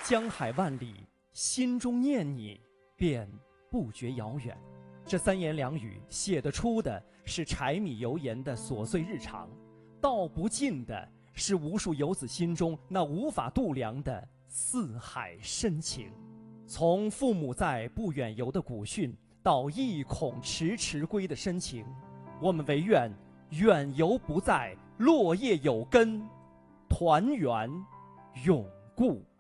江海万里，心中念你，便不觉遥远。这三言两语写得出的是柴米油盐的琐碎日常，道不尽的是无数游子心中那无法度量的四海深情。从父母在不远游的古训，到意恐迟迟归的深情，我们唯愿远游不在，落叶有根，团圆永固。